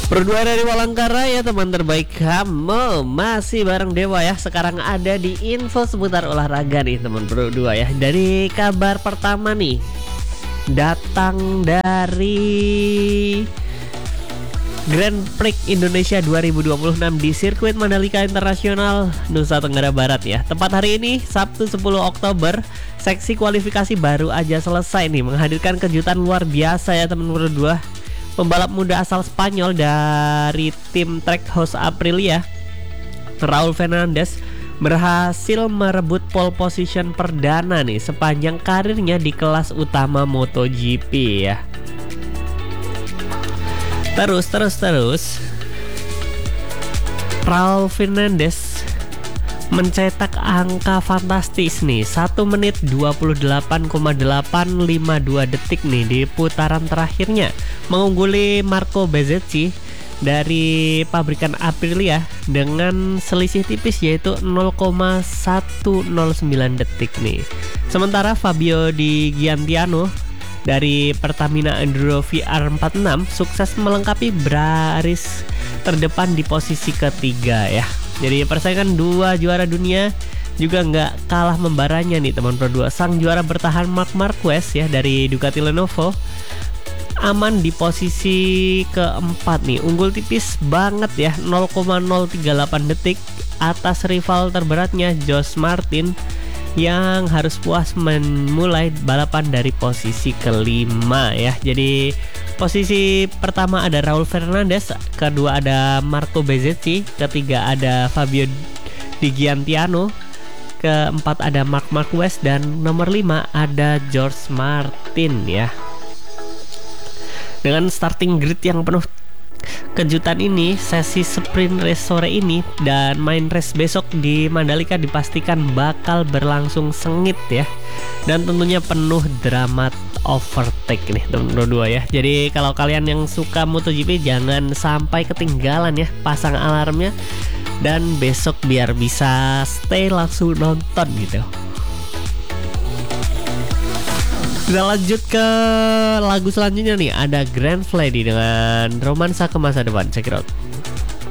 Berdua dari Walangkara ya teman terbaik kamu. Masih bareng Dewa ya. Sekarang ada di info seputar olahraga nih teman berdua ya. Dari kabar pertama nih, datang dari Grand Prix Indonesia 2026 di sirkuit Mandalika Internasional Nusa Tenggara Barat ya. Tepat hari ini Sabtu 10 Oktober, seksi kualifikasi baru aja selesai nih, menghadirkan kejutan luar biasa ya teman berdua. Pembalap muda asal Spanyol dari tim Trackhouse Aprilia, Raul Fernandez, berhasil merebut pole position perdana nih sepanjang karirnya di kelas utama MotoGP ya. Terus Raul Fernandez mencetak angka fantastis nih, 1 menit 28,852 detik nih di putaran terakhirnya, mengungguli Marco Bezzecchi dari pabrikan Aprilia dengan selisih tipis yaitu 0,109 detik nih. Sementara Fabio Di Giantiano dari Pertamina Enduro VR46 sukses melengkapi baris terdepan di posisi ketiga ya. Jadi persaingan dua juara dunia juga nggak kalah membaranya nih teman berdua. Sang juara bertahan Marc Marquez ya dari Ducati Lenovo aman di posisi keempat nih, unggul tipis banget ya, 0,038 detik atas rival terberatnya Josh Martin yang harus puas memulai balapan dari posisi kelima ya. Jadi posisi pertama ada Raul Fernandez, kedua ada Marco Bezzecchi, ketiga ada Fabio Di Giantiano, keempat ada Marc Marquez, dan nomor 5 ada George Martin ya. Dengan starting grid yang penuh kejutan ini, sesi sprint race sore ini dan main race besok di Mandalika dipastikan bakal berlangsung sengit ya, dan tentunya penuh drama overtake nih teman-teman dua ya. Jadi kalau kalian yang suka MotoGP jangan sampai ketinggalan ya, pasang alarmnya dan besok biar bisa stay langsung nonton gitu. Kita lanjut ke lagu selanjutnya nih, ada Grand Freddy dengan Romansa ke Masa Depan. Check it out.